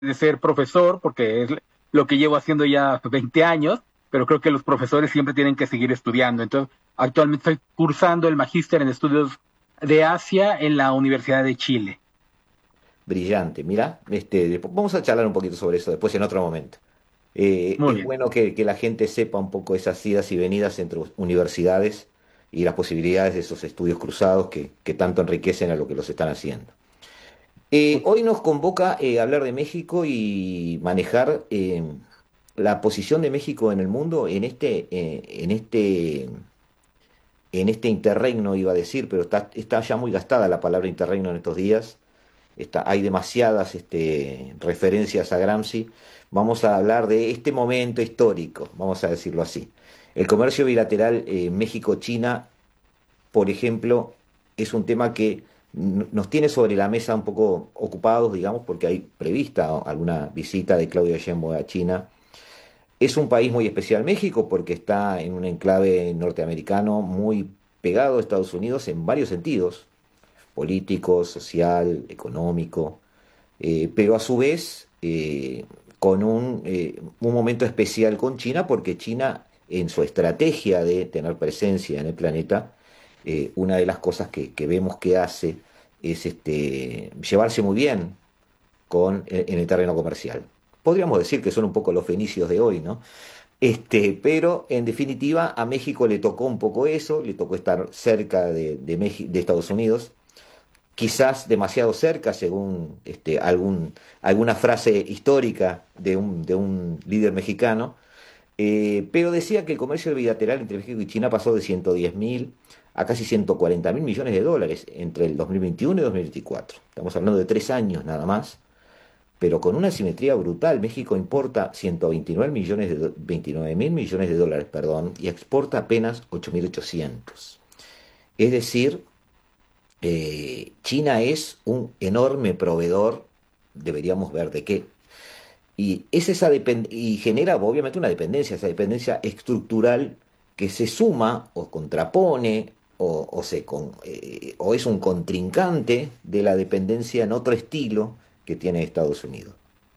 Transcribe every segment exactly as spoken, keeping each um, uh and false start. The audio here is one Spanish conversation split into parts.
de ser profesor, porque es lo que llevo haciendo ya veinte años, pero creo que los profesores siempre tienen que seguir estudiando. Entonces, actualmente estoy cursando el magíster en estudios de Asia en la Universidad de Chile. Brillante, mira, este, despu- vamos a charlar un poquito sobre eso después en otro momento. Eh, Muy es bien. bueno que, que la gente sepa un poco esas idas y venidas entre universidades y las posibilidades de esos estudios cruzados que, que tanto enriquecen a lo que los están haciendo. Eh, hoy nos convoca eh, hablar de México y manejar eh, la posición de México en el mundo en este, eh, en este, en este interregno, iba a decir, pero está, está ya muy gastada la palabra interregno en estos días. Está, hay demasiadas este, referencias a Gramsci. Vamos a hablar de este momento histórico, vamos a decirlo así. El comercio bilateral eh, México-China, por ejemplo, es un tema que n- nos tiene sobre la mesa un poco ocupados, digamos, porque hay prevista alguna visita de Claudia Sheinbaum a China. Es un país muy especial México porque está en un enclave norteamericano muy pegado a Estados Unidos en varios sentidos, político, social, económico, eh, pero a su vez eh, con un, eh, un momento especial con China, porque China en su estrategia de tener presencia en el planeta, eh, una de las cosas que, que vemos que hace es este, llevarse muy bien con, en el terreno comercial. Podríamos decir que son un poco los fenicios de hoy, ¿no? Este, pero en definitiva a México le tocó un poco eso, le tocó estar cerca de, de, Meji- de Estados Unidos, quizás demasiado cerca, según este, algún, alguna frase histórica de un, de un líder mexicano, eh, pero decía que el comercio bilateral entre México y China pasó de ciento diez mil a casi ciento cuarenta mil millones de dólares entre el dos mil veintiuno y dos mil veinticuatro. Estamos hablando de tres años nada más, pero con una simetría brutal. México importa ciento veintinueve millones de, do- veintinueve mil millones de dólares, perdón, y exporta apenas ocho mil ochocientos. Es decir, eh, China es un enorme proveedor, deberíamos ver de qué, y, es esa depend- y genera obviamente una dependencia, esa dependencia estructural que se suma o contrapone o, o se con- eh, o es un contrincante de la dependencia en otro estilo que tiene Estados Unidos.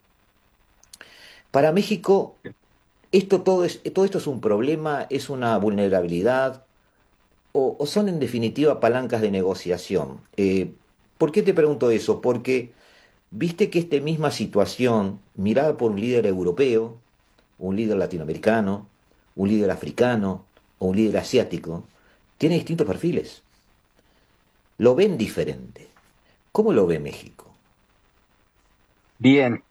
Para México, esto todo, es, todo esto es un problema, es una vulnerabilidad, o, o son en definitiva palancas de negociación. Eh, ¿por qué te pregunto eso? Porque viste que esta misma situación, mirada por un líder europeo, un líder latinoamericano, un líder africano o un líder asiático, tiene distintos perfiles. Lo ven diferente. ¿Cómo lo ve México? Bien.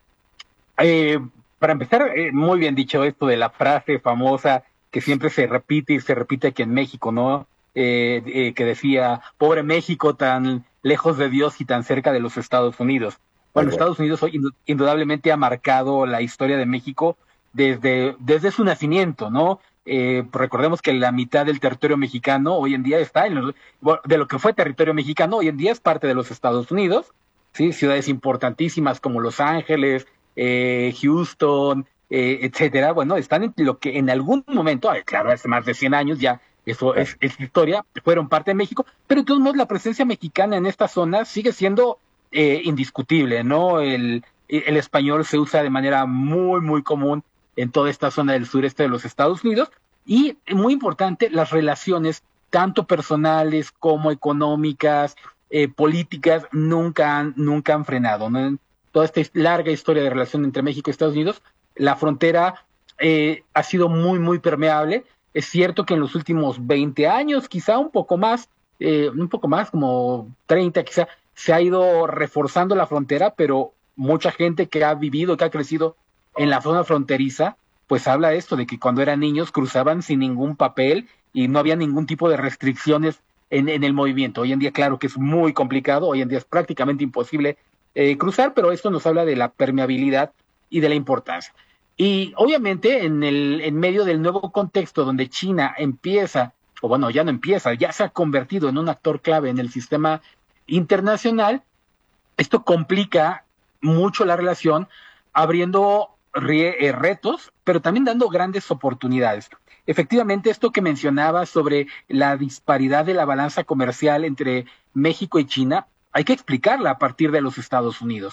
Eh, para empezar, eh, muy bien dicho esto de la frase famosa que siempre se repite y se repite aquí en México, ¿no? Eh, eh, que decía, pobre México, tan lejos de Dios y tan cerca de los Estados Unidos. Tal Bueno, cual. Estados Unidos hoy indu- indudablemente ha marcado la historia de México desde, desde su nacimiento, ¿no? Eh, recordemos que la mitad del territorio mexicano hoy en día está en los, bueno, de lo que fue territorio mexicano, hoy en día es parte de los Estados Unidos, ¿sí? Ciudades importantísimas como Los Ángeles, eh, Houston, eh, etcétera, bueno, están en lo que en algún momento, ay, claro, hace más de cien años ya, eso Claro. es, es historia, fueron parte de México, pero de todos modos la presencia mexicana en esta zona sigue siendo eh, indiscutible, ¿no? El, el español se usa de manera muy, muy común en toda esta zona del sureste de los Estados Unidos y, muy importante, las relaciones tanto personales como económicas, eh, políticas, nunca han, nunca han frenado, ¿no? Toda esta larga historia de relación entre México y Estados Unidos, la frontera eh, ha sido muy, muy permeable. Es cierto que en los últimos veinte años, quizá un poco más, eh, un poco más, como treinta quizá, se ha ido reforzando la frontera, pero mucha gente que ha vivido, que ha crecido en la zona fronteriza, pues habla de esto, de que cuando eran niños cruzaban sin ningún papel y no había ningún tipo de restricciones en, en el movimiento. Hoy en día, claro que es muy complicado, hoy en día es prácticamente imposible eh, cruzar, pero esto nos habla de la permeabilidad y de la importancia. Y obviamente en, el, en medio del nuevo contexto donde China empieza, o bueno, ya no empieza, ya se ha convertido en un actor clave en el sistema internacional, esto complica mucho la relación, abriendo re, eh, retos, pero también dando grandes oportunidades. Efectivamente, esto que mencionaba sobre la disparidad de la balanza comercial entre México y China, hay que explicarla a partir de los Estados Unidos.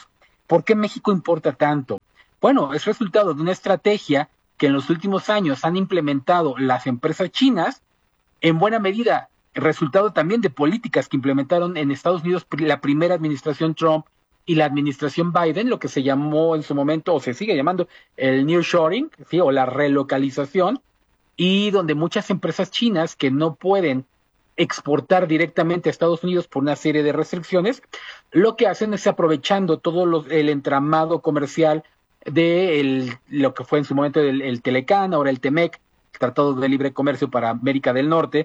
¿Por qué México importa tanto? Bueno, es resultado de una estrategia que en los últimos años han implementado las empresas chinas, en buena medida resultado también de políticas que implementaron en Estados Unidos la primera administración Trump y la administración Biden, lo que se llamó en su momento, o se sigue llamando, el nearshoring, ¿sí? O la relocalización, y donde muchas empresas chinas que no pueden exportar directamente a Estados Unidos por una serie de restricciones, lo que hacen es aprovechando todo los, el entramado comercial de el, lo que fue en su momento el, el Telecán, ahora el Temec, Tratado de Libre Comercio para América del Norte,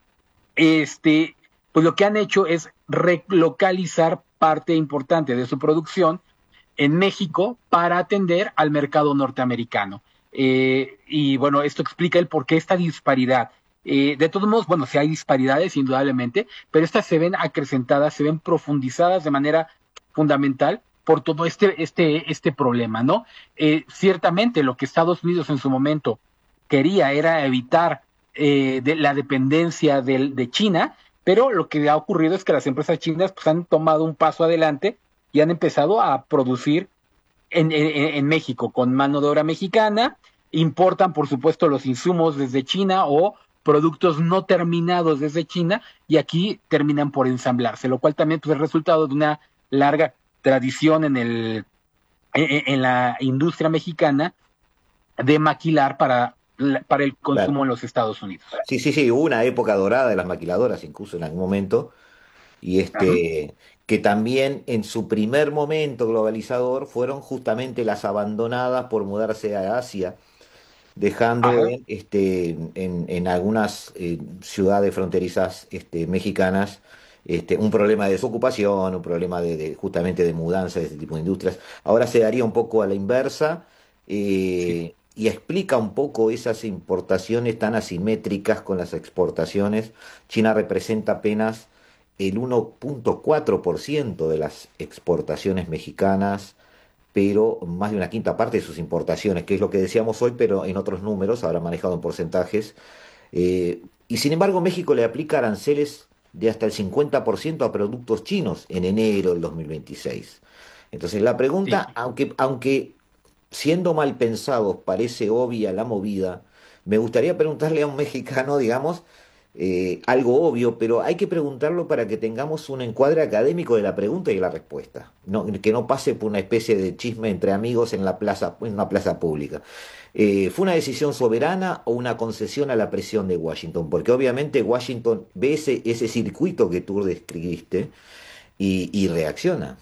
este, pues lo que han hecho es relocalizar parte importante de su producción en México para atender al mercado norteamericano. Eh, y bueno, esto explica el por qué esta disparidad. Eh, de todos modos, bueno, sí hay disparidades indudablemente, pero estas se ven acrecentadas, se ven profundizadas de manera fundamental por todo este este este problema, ¿no? Eh, ciertamente lo que Estados Unidos en su momento quería era evitar eh, de la dependencia de, de China, pero lo que ha ocurrido es que las empresas chinas pues, han tomado un paso adelante y han empezado a producir en, en, en México con mano de obra mexicana, importan por supuesto los insumos desde China o productos no terminados desde China y aquí terminan por ensamblarse, lo cual también pues, es resultado de una larga tradición en el en, en la industria mexicana de maquilar para, para el consumo Claro. en los Estados Unidos. Sí, sí, sí, hubo una época dorada de las maquiladoras, incluso en algún momento, y Ajá, este, que también en su primer momento globalizador fueron justamente las abandonadas por mudarse a Asia, dejando ajá, en, este, en, en algunas eh, ciudades fronterizas este, mexicanas este, un problema de desocupación, un problema de, de- justamente de mudanza de este tipo de industrias. Ahora se daría un poco a la inversa sí. eh, y explica un poco esas importaciones tan asimétricas con las exportaciones. China representa apenas el uno punto cuatro por ciento de las exportaciones mexicanas, pero más de una quinta parte de sus importaciones, que es lo que decíamos hoy, pero en otros números, ahora manejado en porcentajes. Eh, y sin embargo, México le aplica aranceles de hasta el cincuenta por ciento a productos chinos en enero del dos mil veintiséis. Entonces, la pregunta, Sí. aunque, aunque siendo mal pensados parece obvia la movida, me gustaría preguntarle a un mexicano, digamos, eh, algo obvio, pero hay que preguntarlo para que tengamos un encuadre académico de la pregunta y de la respuesta. No, que no pase por una especie de chisme entre amigos en la plaza, en una plaza pública. Eh, ¿fue una decisión soberana o una concesión a la presión de Washington? Porque obviamente Washington ve ese, ese circuito que tú describiste y, y reacciona.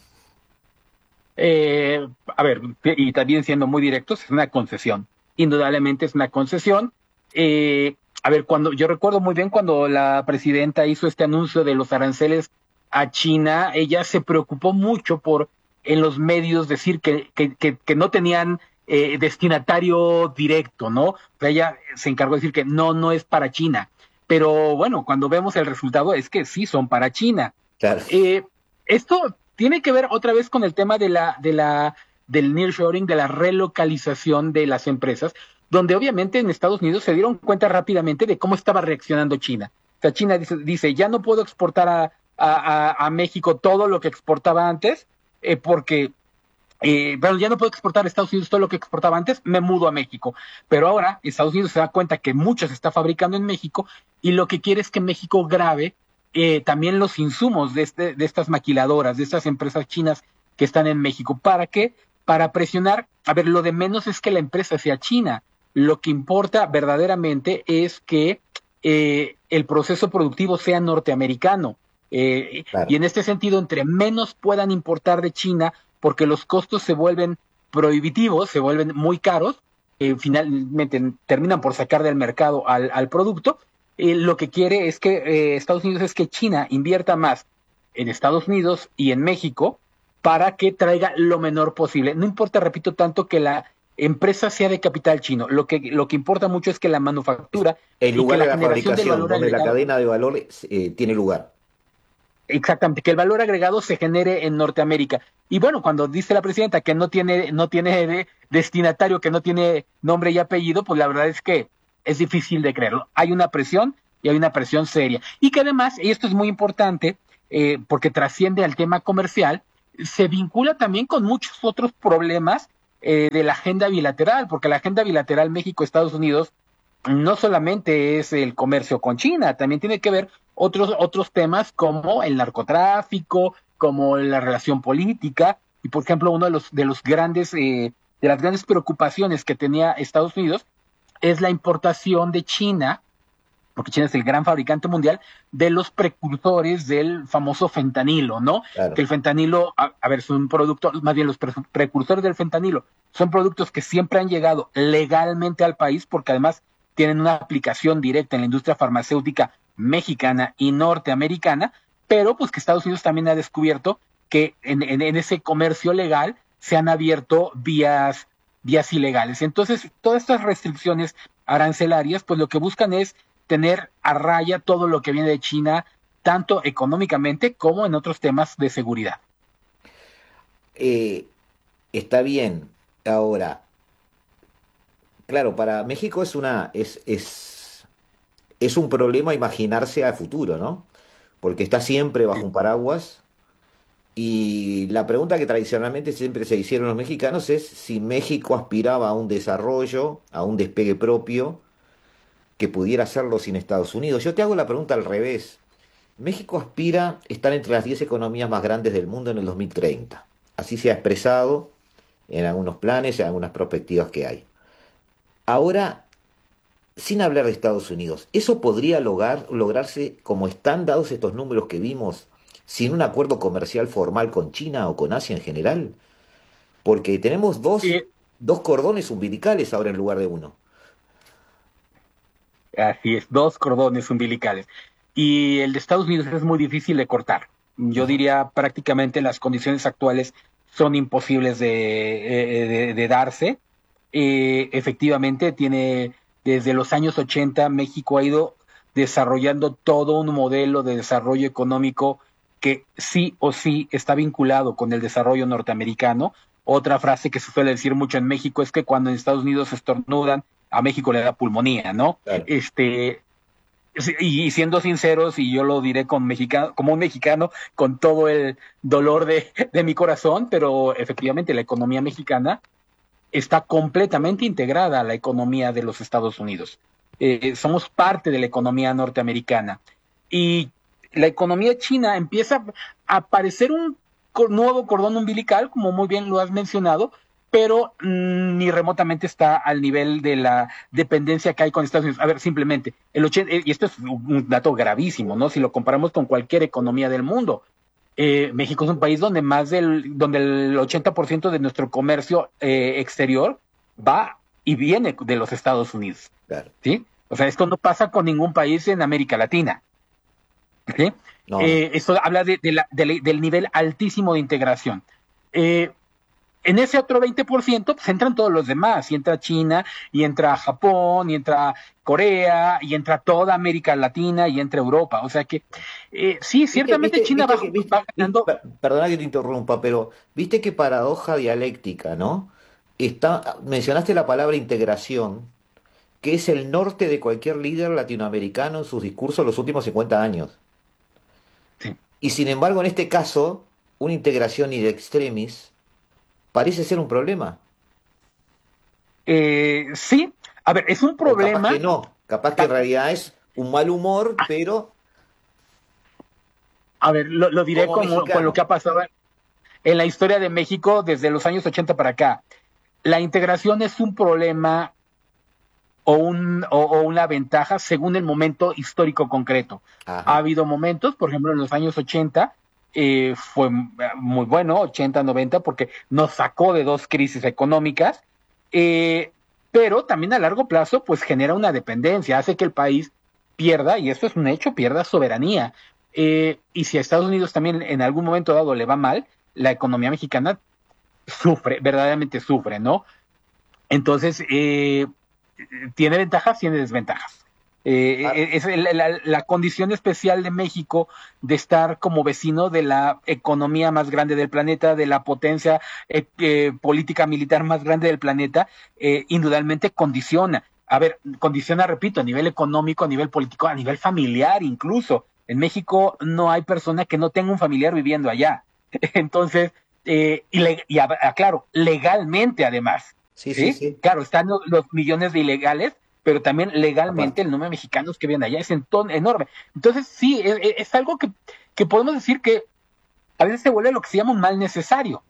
Eh, a ver, y también siendo muy directos, es una concesión. Indudablemente es una concesión. Eh, a ver, cuando yo recuerdo muy bien cuando la presidenta hizo este anuncio de los aranceles a China, ella se preocupó mucho por en los medios decir que, que, que, que no tenían eh, destinatario directo, ¿no? O sea, ella se encargó de decir que no, no es para China. Pero bueno, cuando vemos el resultado es que sí son para China. Claro, Eh, Esto tiene que ver otra vez con el tema de la, de la, del nearshoring, de la relocalización de las empresas, donde obviamente en Estados Unidos se dieron cuenta rápidamente de cómo estaba reaccionando China. O sea, China dice, dice ya no puedo exportar a, a, a, a México todo lo que exportaba antes, eh, porque eh, bueno, ya no puedo exportar a Estados Unidos todo lo que exportaba antes, me mudo a México. Pero ahora Estados Unidos se da cuenta que mucho se está fabricando en México y lo que quiere es que México grabe eh, también los insumos de, este, de estas maquiladoras, de estas empresas chinas que están en México. ¿Para qué? Para presionar. A ver, lo de menos es que la empresa sea china. Lo que importa verdaderamente es que eh, el proceso productivo sea norteamericano. Eh, y claro. en este sentido, entre menos puedan importar de China, porque los costos se vuelven prohibitivos, se vuelven muy caros, eh, finalmente terminan por sacar del mercado al, al producto. Eh, lo que quiere es que eh, Estados Unidos es que China invierta más en Estados Unidos y en México para que traiga lo menor posible. No importa, repito, tanto que la empresa sea de capital chino. Lo que, lo que importa mucho es que la Es manufactura el y que lugar de la la generación del fabricación, valor donde la agregado. cadena de valor eh, tiene lugar. Exactamente, que el valor agregado se genere en Norteamérica. Y bueno, cuando dice la presidenta que no tiene, no tiene de destinatario, que no tiene nombre y apellido, pues la verdad es que es difícil de creerlo. Hay una presión y hay una presión seria. Y que además, y esto es muy importante, eh, porque trasciende al tema comercial, se vincula también con muchos otros problemas eh, de la agenda bilateral, porque la agenda bilateral México-Estados Unidos no solamente es el comercio con China, también tiene que ver otros, otros temas como el narcotráfico, como la relación política, y por ejemplo, uno de los, de los grandes, eh, de las grandes preocupaciones que tenía Estados Unidos es la importación de China, porque China es el gran fabricante mundial, de los precursores del famoso fentanilo, ¿no? Claro. Que el fentanilo, a, a ver, son productos, más bien los pre precursores del fentanilo, son productos que siempre han llegado legalmente al país, porque además tienen una aplicación directa en la industria farmacéutica mexicana y norteamericana, pero pues que Estados Unidos también ha descubierto que en, en, en ese comercio legal se han abierto vías, vías ilegales. Entonces, todas estas restricciones arancelarias, pues lo que buscan es tener a raya todo lo que viene de China, tanto económicamente como en otros temas de seguridad. Eh, Está bien. Ahora, claro, para México es una, es, es, es un problema imaginarse a futuro, ¿no? Porque está siempre bajo un paraguas. Y la pregunta que tradicionalmente siempre se hicieron los mexicanos es si México aspiraba a un desarrollo, a un despegue propio, que pudiera hacerlo sin Estados Unidos. Yo te hago la pregunta al revés. México aspira a estar entre las diez economías más grandes del mundo en el dos mil treinta. Así se ha expresado en algunos planes, en algunas perspectivas que hay. Ahora, sin hablar de Estados Unidos, ¿eso podría lograr, lograrse como están dados estos números que vimos, sin un acuerdo comercial formal con China o con Asia en general? Porque tenemos dos, Eh, dos cordones umbilicales ahora en lugar de uno. Así es, dos cordones umbilicales. Y el de Estados Unidos es muy difícil de cortar. Yo Ajá. diría prácticamente las condiciones actuales son imposibles de, eh, de, de darse. Eh, efectivamente, tiene desde los años ochenta México ha ido desarrollando todo un modelo de desarrollo económico que sí o sí está vinculado con el desarrollo norteamericano. Otra frase que se suele decir mucho en México es que cuando en Estados Unidos estornudan, a México le da pulmonía, ¿no? Claro. Este, y, y siendo sinceros, y yo lo diré con mexicano, como un mexicano, con todo el dolor de, de mi corazón, pero efectivamente la economía mexicana está completamente integrada a la economía de los Estados Unidos. Eh, somos parte de la economía norteamericana. Y la economía china empieza a parecer un nuevo cordón umbilical, como muy bien lo has mencionado, pero mmm, ni remotamente está al nivel de la dependencia que hay con Estados Unidos. A ver, simplemente, el ochenta, y esto es un dato gravísimo, ¿no? Si lo comparamos con cualquier economía del mundo, eh, México es un país donde más del, donde el ochenta por ciento de nuestro comercio eh, exterior va y viene de los Estados Unidos, Claro. ¿sí? O sea, esto no pasa con ningún país en América Latina, ¿sí? No, no. Eh, esto habla de, de la, de la, del nivel altísimo de integración. Eh, en ese otro veinte por ciento pues entran todos los demás, y entra China, y entra Japón, y entra Corea, y entra toda América Latina, y entra Europa. O sea que eh, sí, Viste, ciertamente viste, China viste va, que, viste, va viste- ganando. per- perdona que te interrumpa, pero viste qué paradoja dialéctica, ¿no? Está, mencionaste la palabra integración, que es el norte de cualquier líder latinoamericano en sus discursos en los últimos cincuenta años. Sí. Y sin embargo, en este caso, una integración in extremis parece ser un problema. Eh, sí, a ver, es un O capaz que problema, no, capaz que en realidad es un mal humor, pero a ver, lo, lo diré como como, con lo que mexicano. ha pasado en la historia de México desde los años ochenta para acá. La integración es un problema o, un, o, o una ventaja según el momento histórico concreto. Ha Ajá. habido momentos, por ejemplo, en los años ochenta, eh, fue muy bueno, ochenta, noventa, porque nos sacó de dos crisis económicas, eh, pero también a largo plazo, pues genera una dependencia, hace que el país pierda, y esto es un hecho, pierda soberanía. Eh, y si a Estados Unidos también en algún momento dado le va mal, la economía mexicana sufre, verdaderamente sufre, ¿no? Entonces, eh, tiene ventajas, tiene desventajas. Ah, Eh, es la, la, la, condición especial de México de estar como vecino de la economía más grande del planeta, de la potencia eh, eh, política militar más grande del planeta, eh, indudablemente condiciona. A ver, condiciona, repito, a nivel económico, a nivel político, a nivel familiar incluso. En México no hay persona que no tenga un familiar viviendo allá. Entonces, eh, y, le, y aclaro, legalmente además. Sí, sí, sí, sí. Claro, están los, los millones de ilegales, pero también legalmente Aparte. el número de mexicanos que viven allá es enorme. Entonces, sí, es, es algo que, que podemos decir que a veces se vuelve lo que se llama un mal necesario.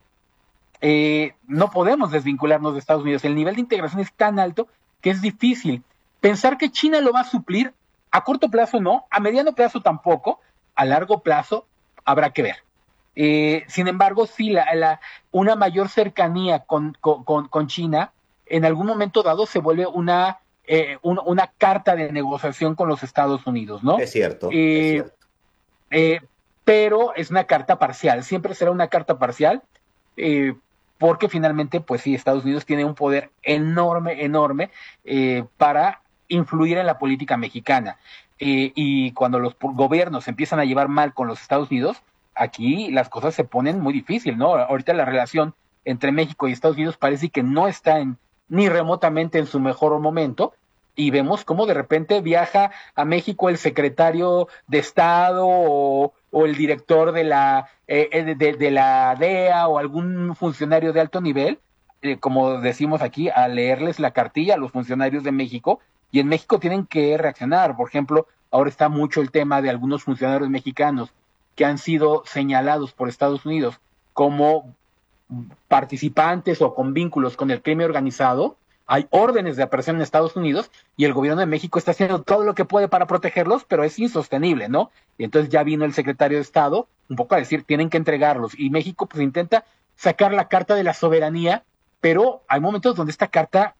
Eh, no podemos desvincularnos de Estados Unidos. El nivel de integración es tan alto que es difícil. Pensar que China lo va a suplir, a corto plazo no, a mediano plazo tampoco, a largo plazo habrá que ver. Eh, sin embargo, sí, la, la, una mayor cercanía con, con, con China en algún momento dado se vuelve una, eh, un, una carta de negociación con los Estados Unidos, ¿no? Es cierto, eh, es cierto. Eh, pero es una carta parcial, siempre será una carta parcial, eh, porque finalmente, pues sí, Estados Unidos tiene un poder enorme, enorme eh, para influir en la política mexicana. Eh, y cuando los gobiernos empiezan a llevar mal con los Estados Unidos, aquí las cosas se ponen muy difíciles, ¿no? Ahorita la relación entre México y Estados Unidos parece que no está en, ni remotamente en su mejor momento, y vemos cómo de repente viaja a México el secretario de Estado o, o el director de la, eh, de, de la D E A o algún funcionario de alto nivel, eh, como decimos aquí, a leerles la cartilla a los funcionarios de México, y en México tienen que reaccionar. Por ejemplo, ahora está mucho el tema de algunos funcionarios mexicanos que han sido señalados por Estados Unidos como participantes o con vínculos con el crimen organizado. Hay órdenes de aprehensión en Estados Unidos y el gobierno de México está haciendo todo lo que puede para protegerlos, pero es insostenible, ¿no? Y entonces ya vino el secretario de Estado un poco a decir, tienen que entregarlos. Y México pues intenta sacar la carta de la soberanía, pero hay momentos donde esta carta,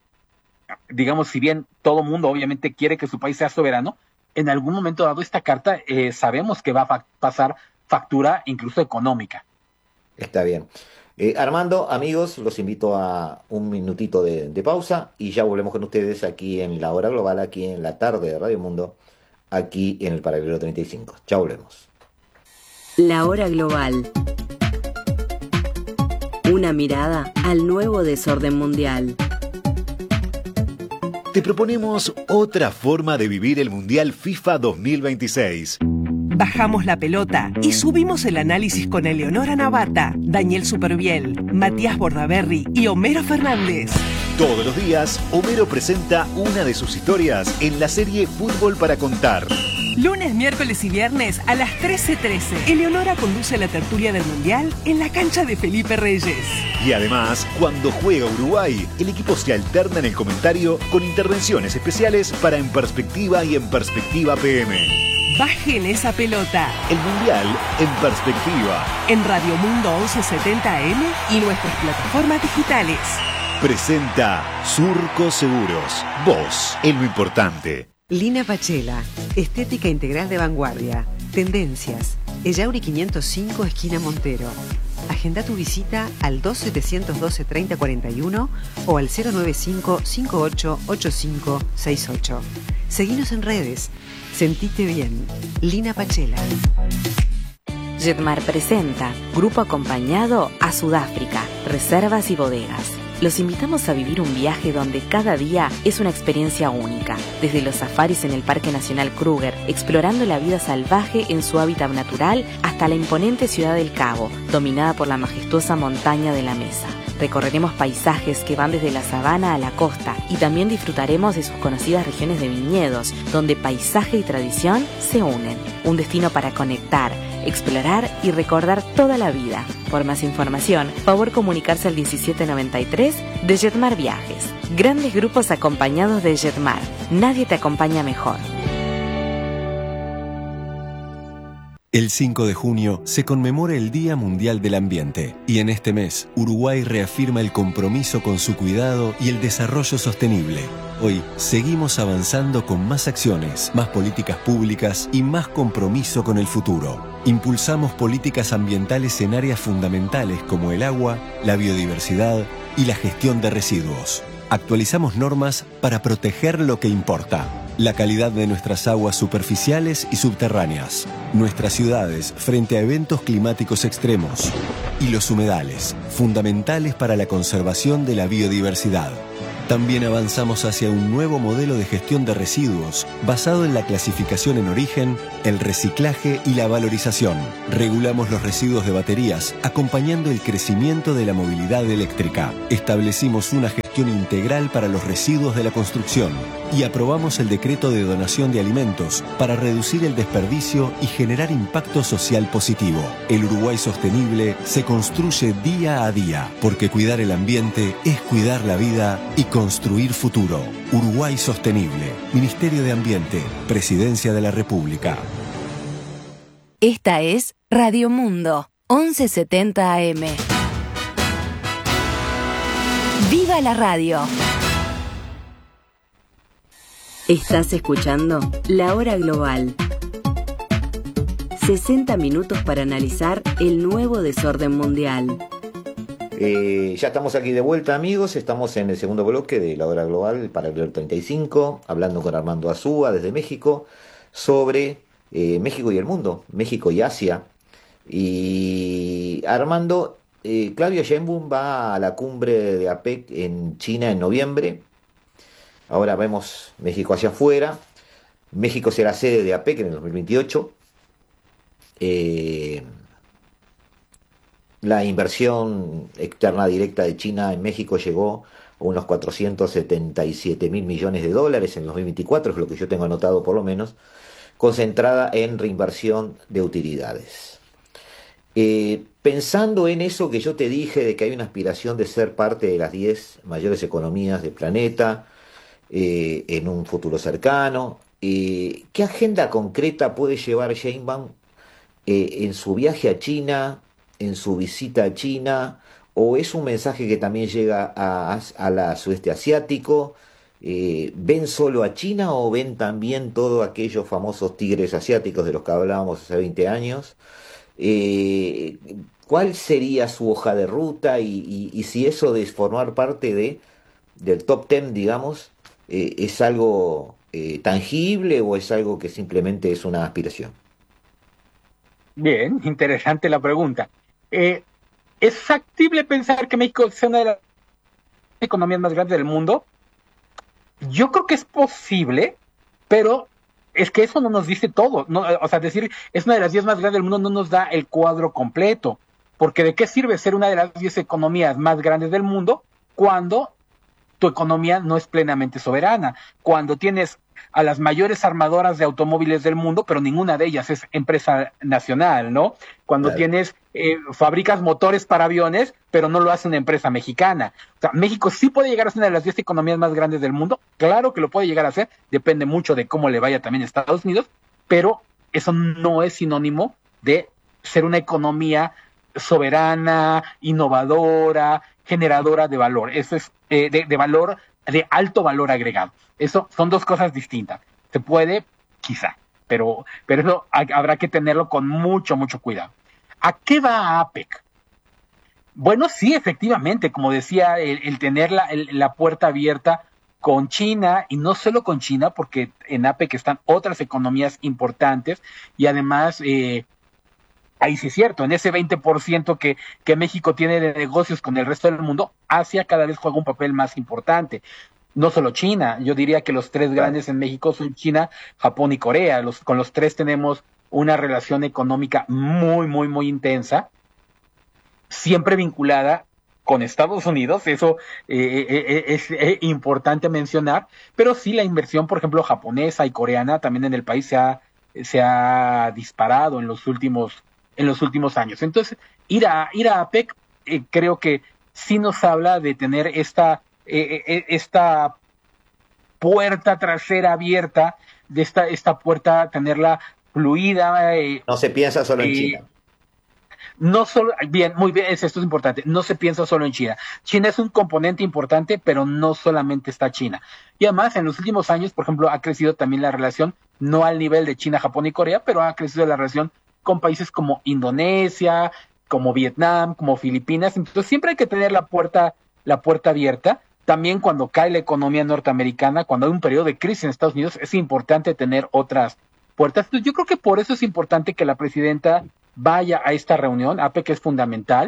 digamos, si bien todo mundo obviamente quiere que su país sea soberano, en algún momento dado esta carta eh, sabemos que va a fa- pasar factura incluso económica. Está bien. Eh, Armando, amigos, los invito a un minutito de, de pausa y ya volvemos con ustedes aquí en la Hora Global, aquí en la tarde de Radio Mundo, aquí en el Paralelo treinta y cinco. Ya volvemos. La Hora Global. Una mirada al nuevo desorden mundial. Te proponemos otra forma de vivir el Mundial FIFA dos mil veintiséis. Bajamos la pelota y subimos el análisis con Eleonora Navata, Daniel Superviel, Matías Bordaberry y Homero Fernández. Todos los días, Homero presenta una de sus historias en la serie Fútbol para Contar. Lunes, miércoles y viernes a las trece trece. Eleonora conduce la tertulia del Mundial en la cancha de Felipe Reyes. Y además, cuando juega Uruguay, el equipo se alterna en el comentario con intervenciones especiales para En Perspectiva y En Perspectiva P M. Bajen esa pelota. El Mundial en Perspectiva. En Radio Mundo once setenta A M y nuestras plataformas digitales. Presenta Surco Seguros. Vos en lo importante. Lina Pachela, estética integral de vanguardia. Tendencias. Ellauri quinientos cinco, esquina Montero. Agenda tu visita al dos setecientos doce treinta cuarenta y uno o al cero noventa y cinco cincuenta y ocho ochenta y cinco sesenta y ocho. Seguinos en redes. Sentite bien. Lina Pachela. Jetmar presenta Grupo Acompañado a Sudáfrica, Reservas y Bodegas. Los invitamos a vivir un viaje donde cada día es una experiencia única. Desde los safaris en el Parque Nacional Kruger, explorando la vida salvaje en su hábitat natural, hasta la imponente ciudad del Cabo, dominada por la majestuosa montaña de la Mesa. Recorreremos paisajes que van desde la sabana a la costa y también disfrutaremos de sus conocidas regiones de viñedos, donde paisaje y tradición se unen. Un destino para conectar, explorar y recordar toda la vida. Por más información, favor comunicarse al diecisiete noventa y tres de Jetmar Viajes. Grandes grupos acompañados de Jetmar. Nadie te acompaña mejor. El cinco de junio se conmemora el Día Mundial del Ambiente y en este mes Uruguay reafirma el compromiso con su cuidado y el desarrollo sostenible. Hoy seguimos avanzando con más acciones, más políticas públicas y más compromiso con el futuro. Impulsamos políticas ambientales en áreas fundamentales como el agua, la biodiversidad y la gestión de residuos. Actualizamos normas para proteger lo que importa. La calidad de nuestras aguas superficiales y subterráneas, nuestras ciudades frente a eventos climáticos extremos y los humedales, fundamentales para la conservación de la biodiversidad. También avanzamos hacia un nuevo modelo de gestión de residuos basado en la clasificación en origen, el reciclaje y la valorización. Regulamos los residuos de baterías, acompañando el crecimiento de la movilidad eléctrica. Establecimos una gestión integral para los residuos de la construcción y aprobamos el decreto de donación de alimentos para reducir el desperdicio y generar impacto social positivo. El Uruguay sostenible se construye día a día, porque cuidar el ambiente es cuidar la vida y construir futuro. Uruguay Sostenible, Ministerio de Ambiente, Presidencia de la República. Esta es Radio Mundo, once setenta A M. ¡Viva la radio! Estás escuchando La Hora Global. sesenta minutos para analizar el nuevo desorden mundial. Eh, ya estamos aquí de vuelta, amigos. Estamos en el segundo bloque de La Hora Global para el treinta y cinco, hablando con Armando Azúa desde México sobre eh, México y el mundo, México y Asia. Y Armando, eh, Claudia Sheinbaum va a la cumbre de APEC en China en noviembre. Ahora vemos México hacia afuera. México será sede de APEC en el dos mil veintiocho. Eh, la inversión externa directa de China en México llegó a unos cuatrocientos setenta y siete mil millones de dólares en el dos mil veinticuatro, es lo que yo tengo anotado por lo menos, concentrada en reinversión de utilidades. Eh, pensando en eso que yo te dije, de que hay una aspiración de ser parte de las diez mayores economías del planeta eh, en un futuro cercano, eh, ¿qué agenda concreta puede llevar Sheinbaum eh, en su viaje a China, en su visita a China, o es un mensaje que también llega a, a la sudeste asiático? Eh, ¿ven solo a China o ven también todos aquellos famosos tigres asiáticos de los que hablábamos hace veinte años? Eh, ¿Cuál sería su hoja de ruta y, y, y si eso de formar parte de del top ten, digamos, eh, es algo eh, tangible o es algo que simplemente es una aspiración? Bien, interesante la pregunta. Eh, ¿Es factible pensar que México sea una de las economías más grandes del mundo? Yo creo que es posible, pero es que eso no nos dice todo. No, o sea, decir es una de las diez más grandes del mundo no nos da el cuadro completo. Porque ¿de qué sirve ser una de las diez economías más grandes del mundo cuando tu economía no es plenamente soberana? Cuando tienes a las mayores armadoras de automóviles del mundo, pero ninguna de ellas es empresa nacional, ¿no? Cuando claro. tienes, eh, fabricas motores para aviones, pero no lo hace una empresa mexicana. O sea, México sí puede llegar a ser una de las diez economías más grandes del mundo, claro que lo puede llegar a ser, depende mucho de cómo le vaya también a Estados Unidos, pero eso no es sinónimo de ser una economía soberana, innovadora, generadora de valor. Eso es eh, de, de valor, de alto valor agregado. Eso son dos cosas distintas. Se puede, quizá, pero, pero eso ha, habrá que tenerlo con mucho, mucho cuidado. ¿A qué va APEC? Bueno, sí, efectivamente, como decía, el, el tener la, el, la puerta abierta con China, y no solo con China, porque en APEC están otras economías importantes, y además, eh, ahí sí es cierto, en ese veinte por ciento que, que México tiene de negocios con el resto del mundo, Asia cada vez juega un papel más importante. No solo China, yo diría que los tres grandes en México son China, Japón y Corea. Los, con los tres tenemos una relación económica muy, muy, muy intensa, siempre vinculada con Estados Unidos, eso eh, eh, es eh, importante mencionar, pero sí la inversión, por ejemplo, japonesa y coreana también en el país se ha, se ha disparado en los últimos, en los últimos años. Entonces, ir a, ir a APEC eh, creo que sí nos habla de tener esta Eh, eh, esta puerta trasera abierta, de esta, esta puerta tenerla fluida. Eh, no se piensa solo eh, en China. No solo, bien, muy bien, esto es importante, no se piensa solo en China. China es un componente importante, pero no solamente está China. Y además, en los últimos años, por ejemplo, ha crecido también la relación, no al nivel de China, Japón y Corea, pero ha crecido la relación con países como Indonesia, como Vietnam, como Filipinas. Entonces, siempre hay que tener la puerta, la puerta abierta. También cuando cae la economía norteamericana, cuando hay un periodo de crisis en Estados Unidos, es importante tener otras puertas. Entonces, yo creo que por eso es importante que la presidenta vaya a esta reunión. APEC es fundamental.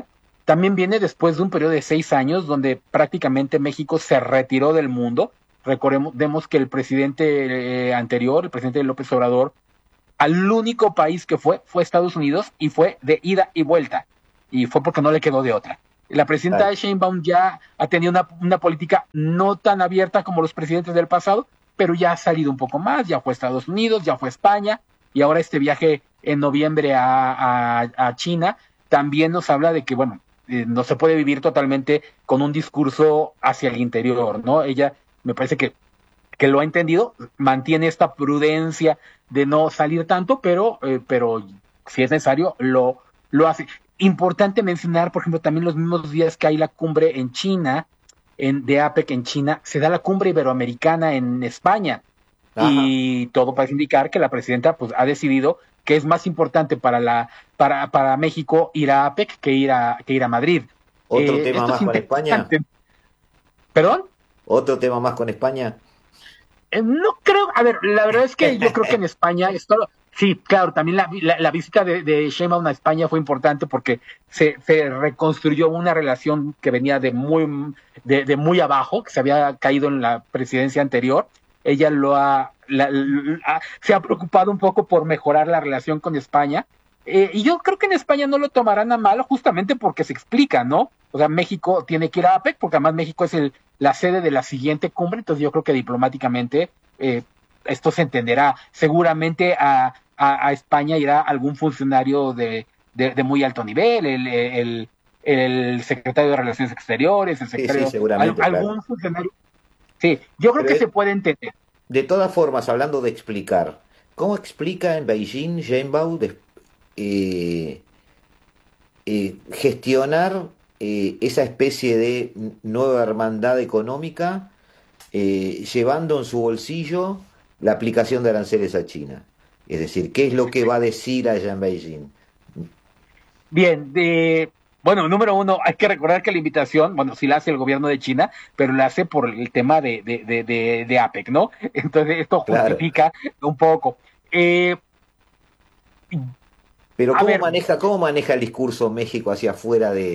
también viene después de un periodo de seis años donde prácticamente México se retiró del mundo. Recordemos que el presidente eh, anterior, el presidente López Obrador, al único país que fue, fue Estados Unidos, y fue de ida y vuelta, y fue porque no le quedó de otra. La presidenta Ay. Sheinbaum ya ha tenido una, una política no tan abierta como los presidentes del pasado, pero ya ha salido un poco más, ya fue a Estados Unidos, ya fue a España, y ahora este viaje en noviembre a, a, a China también nos habla de que, bueno, eh, no se puede vivir totalmente con un discurso hacia el interior, ¿no? Ella me parece que, que lo ha entendido, mantiene esta prudencia de no salir tanto, pero, eh, pero si es necesario, lo, lo hace. Importante mencionar, por ejemplo, también los mismos días que hay la cumbre en China, en, de APEC en China, se da la cumbre iberoamericana en España. Ajá. Y todo parece indicar que la presidenta pues ha decidido que es más importante para la para para México ir a APEC que ir a que ir a Madrid. Otro eh, tema más con España. ¿Perdón? Otro tema más con España. Eh, no creo, a ver, la verdad es que yo creo que en España esto, sí, claro, también la, la, la visita de, de Sheinbaum a España fue importante porque se, se reconstruyó una relación que venía de muy de, de muy abajo, que se había caído en la presidencia anterior. Ella lo ha, la, la, se ha preocupado un poco por mejorar la relación con España, eh, y yo creo que en España no lo tomarán a mal justamente porque se explica, ¿no? O sea, México tiene que ir a APEC porque además México es el, la sede de la siguiente cumbre, entonces yo creo que diplomáticamente eh, esto se entenderá. Seguramente a, a, a España irá algún funcionario de, de, de muy alto nivel, el, el, el secretario de Relaciones Exteriores, el secretario, sí, sí, seguramente, al, algún claro. funcionario. Sí, yo creo Pero que se puede entender. De todas formas, hablando de explicar, ¿cómo explica en Beijing Sheinbaum de, eh, eh, gestionar eh, esa especie de nueva hermandad económica eh, llevando en su bolsillo la aplicación de aranceles a China? Es decir, ¿qué es lo que va a decir allá en Beijing? Bien, de... Bueno, número uno, hay que recordar que la invitación, bueno, sí la hace el gobierno de China, pero la hace por el tema de, de, de, de, de APEC, ¿no? Entonces esto justifica claro. un poco. Eh, pero ¿cómo ver, maneja, cómo maneja el discurso México hacia afuera de,